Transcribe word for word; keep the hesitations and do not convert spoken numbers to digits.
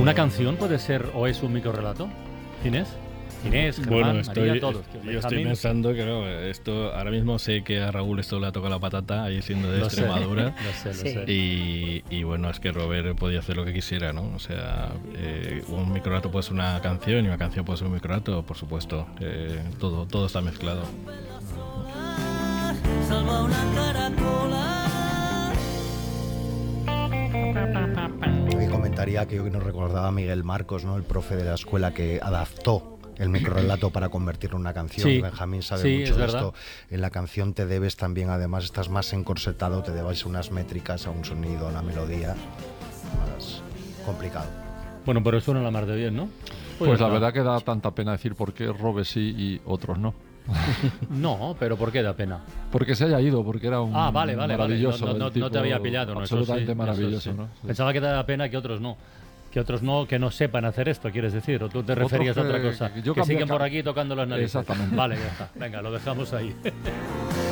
¿Una canción puede ser o es un microrrelato, Inés? Inés, Germán, bueno, estoy, María, todos. Yo Benjamín. Estoy pensando que no, esto, ahora mismo sé que a Raúl esto le ha tocado la patata, ahí siendo de lo Extremadura. Sé, lo sé, sí. lo sé. Y, y bueno, es que Robert podía hacer lo que quisiera, ¿no? O sea, eh, un microrrelato puede ser una canción y una canción puede ser un microrrelato, por supuesto. Eh, todo, todo está mezclado. Salva una caracola. Y comentaría que nos recordaba Miguel Marcos, ¿no? El profe de la escuela que adaptó el microrrelato para convertirlo en una canción. Sí, Benjamín sabe sí, mucho es de verdad. esto. En la canción te debes también, además, estás más encorsetado, te debes unas métricas, a un sonido, a una melodía. Más complicado. Bueno, pero suena la mar de bien, ¿no? Pues, pues la verdad que da tanta pena decir por qué Robert sí y otros no. No, pero ¿por qué da pena? Porque se haya ido, porque era un ah, vale, vale, maravilloso. Vale. No, no, no te había pillado, ¿no? Absolutamente Eso sí, maravilloso, eso sí. ¿no? Sí. Pensaba que te da pena que otros no. Que otros no, que no sepan hacer esto, quieres decir, o tú te referías que, a otra cosa. Que, yo que siguen cambia, por aquí tocando las narices. Exactamente. Vale, ya está. Venga, lo dejamos ahí.